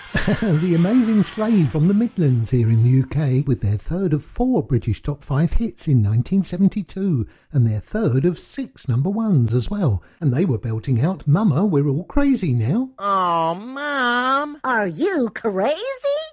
The Amazing Slade from the Midlands here in the UK with their third of 4 British top 5 hits in 1972 and their third of 6 number ones as well. And they were belting out Mama, We're All Crazy Now. Oh, Mom. Are you crazy?